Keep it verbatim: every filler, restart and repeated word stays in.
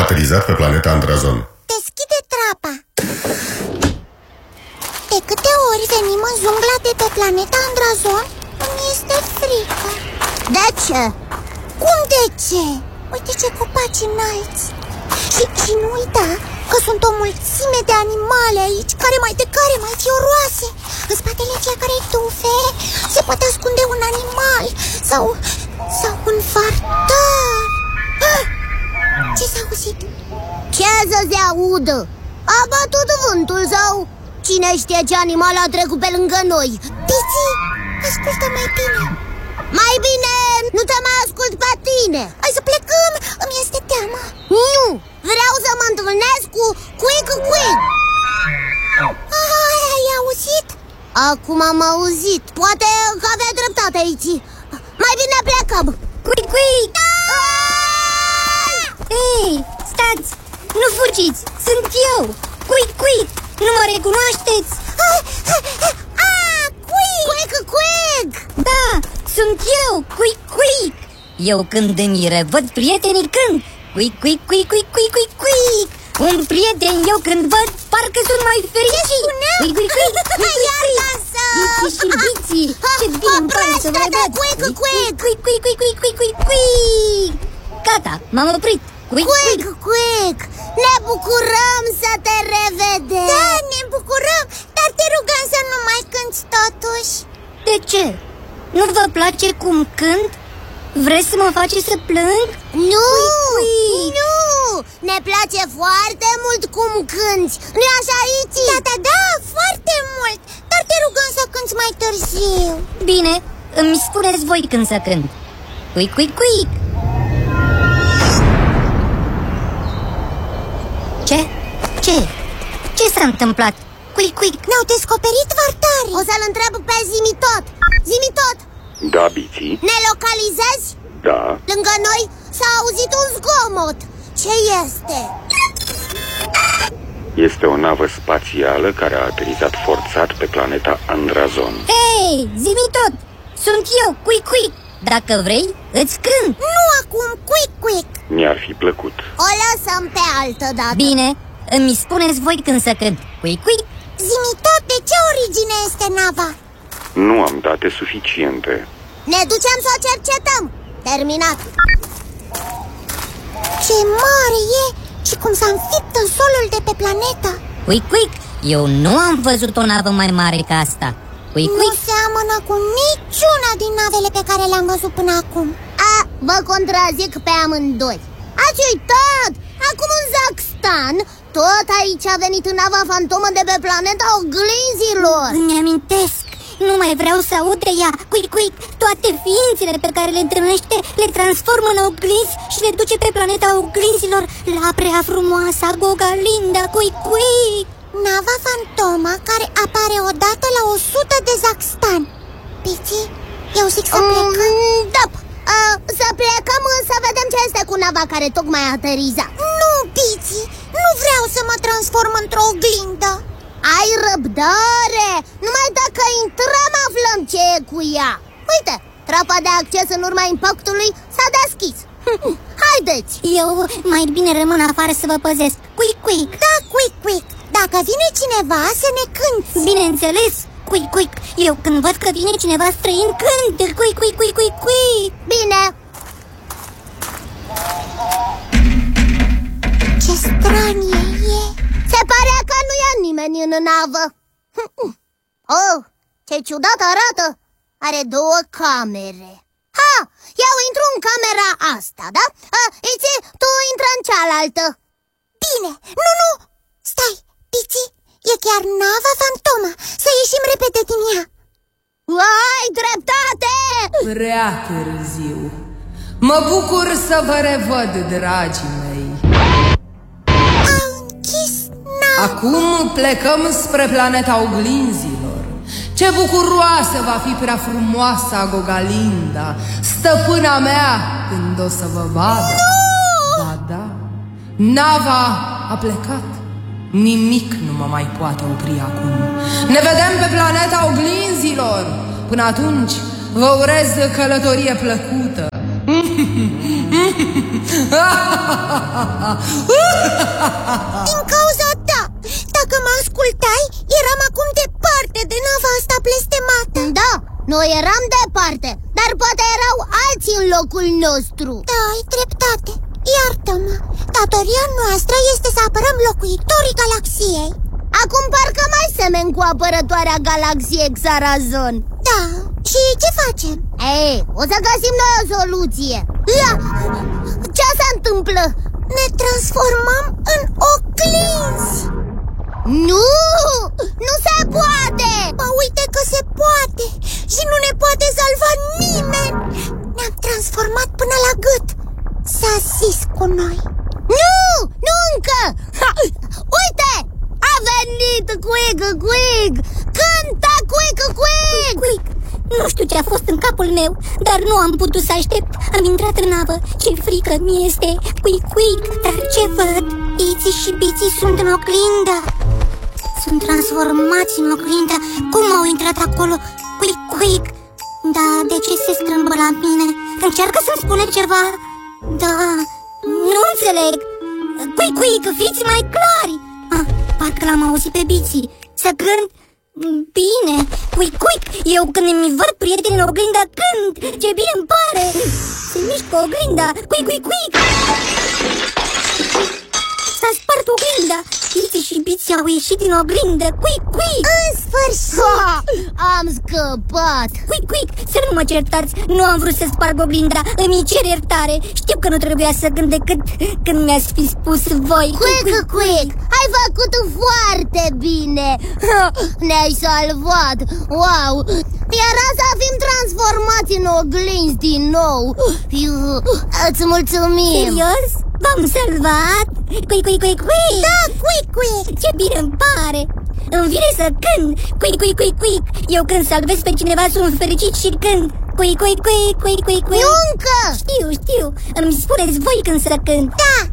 aterizat pe planeta Andrazon. Deschide trapa. De câte ori venim în jungla de pe planeta Andrazon, îmi este frică. De ce? Cum de ce? Uite ce copaci înalți. Și, și nu uita că sunt o mulțime de animale aici, care mai de care mai fioroase. În spatele fiecărei tufe se poate ascunde un animal sau, sau un fartar. Ah! Ce s-a auzit? Ce să se audă? A bătut vântul sau cine știe ce animal a trecut pe lângă noi. Piții, ascultă mai bine. Mai bine nu te mai ascult pe tine. Hai să plecăm, îmi este teamă. Nu, vreau să mă întâlnesc cu Quick Quick. Ai auzit? Acum am auzit. Poate că avea dreptate aici. Mai bine plecăm. Quick Quick! Ei, stați! Nu fugiți! Sunt eu! Quick Quick! Nu mă recunoașteți? Ah, Quick! Quick Quick! Da, sunt eu, Quick Quick! Eu când îmi revăd prietenii cânt. Quick Quick Quick Quick Quick Quick Quick! Un prieten eu când văd, parcă sunt mai fericit. Quick Quick Quick Quick Quick Bici și bici! Ce bine îmi pare să vă văd! Quick Quick Quick Quick Quick Quick Quick Quick Quick! Gata, m-am oprit! Quick Quick Quick! Ne bucurăm să te revedem! Da, ne bucurăm, dar te rugăm să nu mai cânti totuși. De ce? Nu vă place cum cânt? Vreți să mă faceți să plâng? Nu! Quick, nu! Ne place foarte mult cum cânti. Nu-i așa, Iti? Da, da, da, foarte mult. Dar te rugăm să cânti mai târziu. Bine, îmi spuneți voi când să cânt. Quick, quick, quick! Ce? Ce? Ce s-a întâmplat? Quick, quick! Ne-au descoperit vartarii. O să-l întreb pe Zimi tot. Zimi tot! Da, Bici? Ne localizezi? Da. Lângă noi s-a auzit un zgomot. Ce este? Este o navă spațială care a aterizat forțat pe planeta Andrazon. Hei, zi-mi tot! Sunt eu, Quick Quick! Dacă vrei, îți cânt! Nu acum, Quick Quick! Mi-ar fi plăcut. O lăsăm pe altă dată. Bine, îmi spuneți voi când să cânt. Quick Quick! Zi-mi tot, de ce origine este nava? Nu am date suficiente. Ne ducem să o cercetăm. Terminat. Ce mare e și cum s-a înfipt în solul de pe planetă. Quick Quick! Eu nu am văzut o navă mai mare ca asta. Quick Nu Quick! seamănă cu niciuna din navele pe care le-am văzut până acum. A, vă contrazic pe amândoi. Ați uitat! Acum în Zakstan, tot aici a venit nava fantomă de pe planeta oglinzilor. Îmi amintesc. Nu mai vreau să aud de ea. Quick Quick! Toate ființele pe care le întâlnește le transformă în oglinzi și le duce pe planeta oglinzilor, la prea frumoasa Gogalinda. Quick Quick! Nava fantomă care apare odată la o sută de Zakstan. Pici, eu zic să plecăm. mm, Da, uh, să plecăm să vedem ce este cu nava care tocmai a aterizat. Nu, Pici, nu vreau să mă transform într-o oglindă. Ai răbdare! Numai dacă intrăm aflăm ce e cu ea. Uite, trapa de acces în urma impactului s-a deschis. Haideți! Eu mai bine rămân afară să vă păzesc. Quick Quick! Da, Quick Quick, dacă vine cineva să ne cânti. Bineînțeles, Quick Quick! Eu când văd că vine cineva străin, cânt! Quick Quick Quick Quick Quick! Bine! Ce stranie e. Se pare că nu e nimeni în navă. Oh, ce ciudat arată! Are două camere. Ha! Eu intru în camera asta, da? Iți, tu intră în cealaltă. Bine, nu, nu, stai, Pici, e chiar nava fantomă. Să ieșim repede din ea. Ai dreptate! Prea târziu. Mă bucur să vă revăd, dragii mei. Au închis nava. Acum plecăm spre planeta oglinzilor. Ce bucuroasă va fi prea frumoasa Gogalinda, stăpâna mea, când o să vă vadă. Nu! Da, da, nava a plecat. Nimic nu mă mai poate opri acum. Ne vedem pe planeta oglinzilor. Până atunci, vă urez călătorie plăcută. Din cauza ta. Dacă mă ascultai, eram acum departe de nava asta blestemată. Da, noi eram departe, dar poate erau alții în locul nostru. Da, ai dreptate. Iartă-mă. Datoria noastră este să apărăm locuitorii galaxiei. Acum parcă mai semeni cu apărătoarea galaxiei Xarazon. Da, și ce facem? Ei, o să găsim noi o soluție. Ia! Ce se întâmplă? Ne transformăm în oglinzi. Nu! Nu se poate! Ba uite că se poate. Și nu ne poate salva nimeni. Ne-am transformat până la gât. S-a zis cu noi. Nu! Nu încă! Ha! Uite! A venit Quick Quick! Cântă Quick Quick! Quick, nu știu ce a fost în capul meu, dar nu am putut să aștept. Am intrat în navă. Ce frică mi este. Quick, Quick, dar ce văd? Iții și Biții sunt în oglindă. Sunt transformați în oglindă. Cum au intrat acolo? Quick, Quick. Da, de ce se strâmbă la mine? Încearcă să-mi spune ceva. Da, nu înțeleg. Quick, Quick, fiți mai clari. ah, parcă l-am auzit pe Biții. Să cânt. Bine, Quick, Quick, eu când îmi văd prietenii în oglinda cânt. Ce bine îmi pare. Se mișcă oglinda. Quick, Quick, Quick. S-a spart oglinda. Iții și Biții au ieșit din oglindă. Quick, Quick. În sfârșit. Ha! Am scăpat. Quick, Quick, să nu mă certați. Nu am vrut să sparg oglinda. Îmi cer iertare. Știu că nu trebuia să cânt decât când mi-ați fi spus voi. Quick, Quick, ai făcut foarte bine. Ha! Ne-ai salvat. Wow! Era să fim transformați în oglinzi din nou. Iu, îți mulțumim. Serios? V-am salvat? Quick, Quick, Quick, Quick. Da, Quick, Quick. Ce bine îmi pare. Îmi vine să cânt. Quick, Quick, Quick, Quick. Eu când salvez pe cineva sunt fericit și cânt. Quick, Quick, Quick, Quick, Quick, Quick. Nu încă. Știu, știu. Îmi spuneți voi când să cânt. Da,